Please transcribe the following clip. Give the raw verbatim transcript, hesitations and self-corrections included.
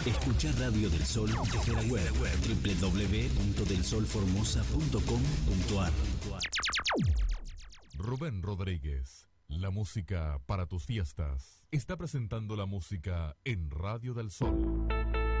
Escucha Radio del Sol desde la web doble u doble u doble u punto del sol formosa punto com punto a r. Rubén Rodríguez, la música para tus fiestas. Está presentando la música en Radio del Sol.